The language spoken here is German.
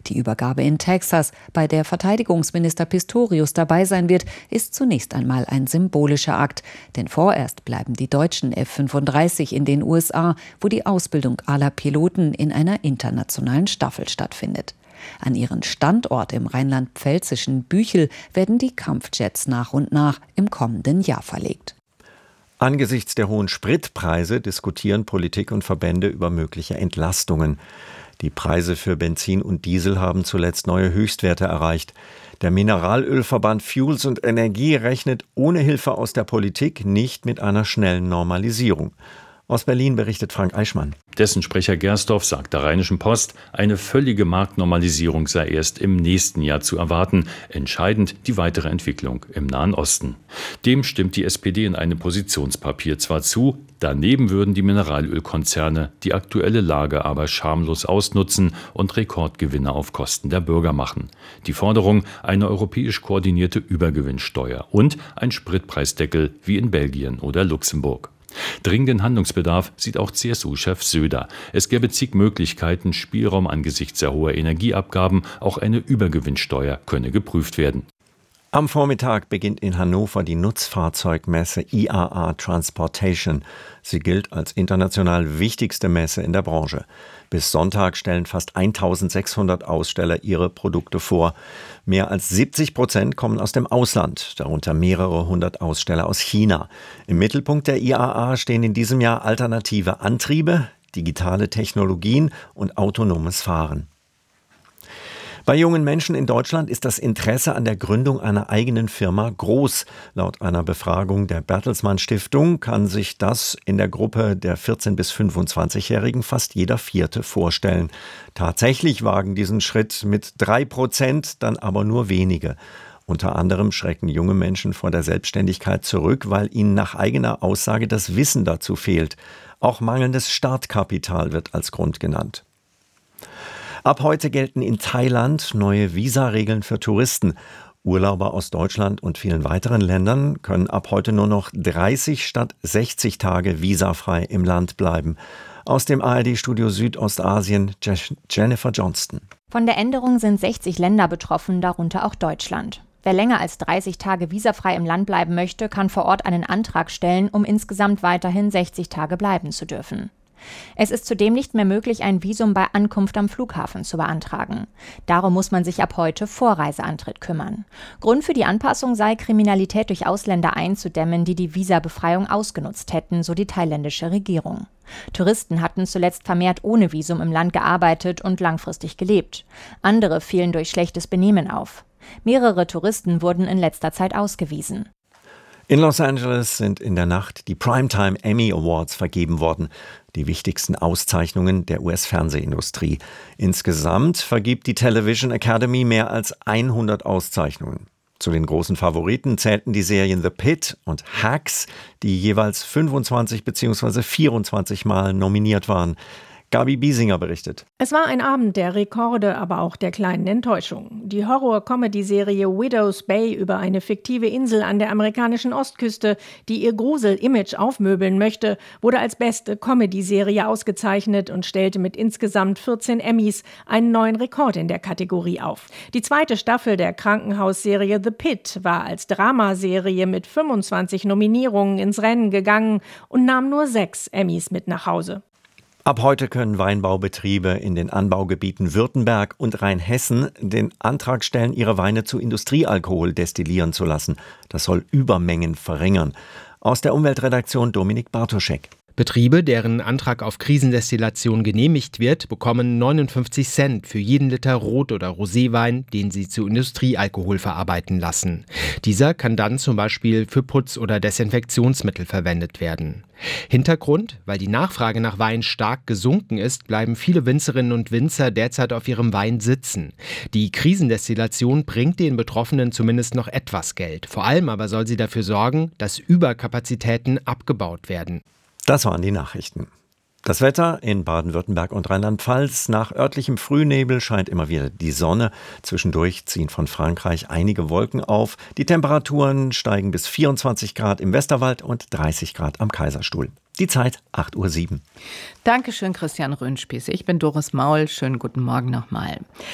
Die Übergabe in Texas, bei der Verteidigungsminister Pistorius dabei sein wird, ist zunächst einmal ein symbolischer Akt. Denn vorerst bleiben die deutschen F-35 in den USA, wo die Ausbildung aller Piloten in einer internationalen Staffel stattfindet. An ihren Standort im rheinland-pfälzischen Büchel werden die Kampfjets nach und nach im kommenden Jahr verlegt. Angesichts der hohen Spritpreise diskutieren Politik und Verbände über mögliche Entlastungen. Die Preise für Benzin und Diesel haben zuletzt neue Höchstwerte erreicht. Der Mineralölverband Fuels und Energie rechnet ohne Hilfe aus der Politik nicht mit einer schnellen Normalisierung. Aus Berlin berichtet Frank Eichmann. Dessen Sprecher Gersdorf sagt der Rheinischen Post, eine völlige Marktnormalisierung sei erst im nächsten Jahr zu erwarten. Entscheidend die weitere Entwicklung im Nahen Osten. Dem stimmt die SPD in einem Positionspapier zwar zu, daneben würden die Mineralölkonzerne die aktuelle Lage aber schamlos ausnutzen und Rekordgewinne auf Kosten der Bürger machen. Die Forderung, eine europäisch koordinierte Übergewinnsteuer und ein Spritpreisdeckel wie in Belgien oder Luxemburg. Dringenden Handlungsbedarf sieht auch CSU-Chef Söder. Es gäbe zig Möglichkeiten, Spielraum angesichts sehr hoher Energieabgaben, auch eine Übergewinnsteuer könne geprüft werden. Am Vormittag beginnt in Hannover die Nutzfahrzeugmesse IAA Transportation. Sie gilt als international wichtigste Messe in der Branche. Bis Sonntag stellen fast 1600 Aussteller ihre Produkte vor. Mehr als 70% kommen aus dem Ausland, darunter mehrere hundert Aussteller aus China. Im Mittelpunkt der IAA stehen in diesem Jahr alternative Antriebe, digitale Technologien und autonomes Fahren. Bei jungen Menschen in Deutschland ist das Interesse an der Gründung einer eigenen Firma groß. Laut einer Befragung der Bertelsmann Stiftung kann sich das in der Gruppe der 14- bis 25-Jährigen fast jeder Vierte vorstellen. Tatsächlich wagen diesen Schritt mit 3%, dann aber nur wenige. Unter anderem schrecken junge Menschen vor der Selbstständigkeit zurück, weil ihnen nach eigener Aussage das Wissen dazu fehlt. Auch mangelndes Startkapital wird als Grund genannt. Ab heute gelten in Thailand neue Visaregeln für Touristen. Urlauber aus Deutschland und vielen weiteren Ländern können ab heute nur noch 30 statt 60 Tage visafrei im Land bleiben. Aus dem ARD-Studio Südostasien, Jennifer Johnston. Von der Änderung sind 60 Länder betroffen, darunter auch Deutschland. Wer länger als 30 Tage visafrei im Land bleiben möchte, kann vor Ort einen Antrag stellen, um insgesamt weiterhin 60 Tage bleiben zu dürfen. Es ist zudem nicht mehr möglich, ein Visum bei Ankunft am Flughafen zu beantragen. Darum muss man sich ab heute vor Reiseantritt kümmern. Grund für die Anpassung sei, Kriminalität durch Ausländer einzudämmen, die die Visabefreiung ausgenutzt hätten, so die thailändische Regierung. Touristen hatten zuletzt vermehrt ohne Visum im Land gearbeitet und langfristig gelebt. Andere fielen durch schlechtes Benehmen auf. Mehrere Touristen wurden in letzter Zeit ausgewiesen. In Los Angeles sind in der Nacht die Primetime Emmy Awards vergeben worden, die wichtigsten Auszeichnungen der US-Fernsehindustrie. Insgesamt vergibt die Television Academy mehr als 100 Auszeichnungen. Zu den großen Favoriten zählten die Serien The Pitt und Hacks, die jeweils 25 bzw. 24 Mal nominiert waren. Gabi Biesinger berichtet. Es war ein Abend der Rekorde, aber auch der kleinen Enttäuschung. Die Horror-Comedy-Serie Widow's Bay über eine fiktive Insel an der amerikanischen Ostküste, die ihr Grusel-Image aufmöbeln möchte, wurde als beste Comedy-Serie ausgezeichnet und stellte mit insgesamt 14 Emmys einen neuen Rekord in der Kategorie auf. Die zweite Staffel der Krankenhausserie The Pitt war als Dramaserie mit 25 Nominierungen ins Rennen gegangen und nahm nur 6 Emmys mit nach Hause. Ab heute können Weinbaubetriebe in den Anbaugebieten Württemberg und Rheinhessen den Antrag stellen, ihre Weine zu Industriealkohol destillieren zu lassen. Das soll Übermengen verringern. Aus der Umweltredaktion Dominik Bartoschek. Betriebe, deren Antrag auf Krisendestillation genehmigt wird, bekommen 59 Cent für jeden Liter Rot- oder Roséwein, den sie zu Industriealkohol verarbeiten lassen. Dieser kann dann zum Beispiel für Putz- oder Desinfektionsmittel verwendet werden. Hintergrund: Weil die Nachfrage nach Wein stark gesunken ist, bleiben viele Winzerinnen und Winzer derzeit auf ihrem Wein sitzen. Die Krisendestillation bringt den Betroffenen zumindest noch etwas Geld. Vor allem aber soll sie dafür sorgen, dass Überkapazitäten abgebaut werden. Das waren die Nachrichten. Das Wetter in Baden-Württemberg und Rheinland-Pfalz. Nach örtlichem Frühnebel scheint immer wieder die Sonne. Zwischendurch ziehen von Frankreich einige Wolken auf. Die Temperaturen steigen bis 24 Grad im Westerwald und 30 Grad am Kaiserstuhl. Die Zeit 8:07 Uhr. Dankeschön, Christian Röhnspieß. Ich bin Doris Maul. Schönen guten Morgen nochmal.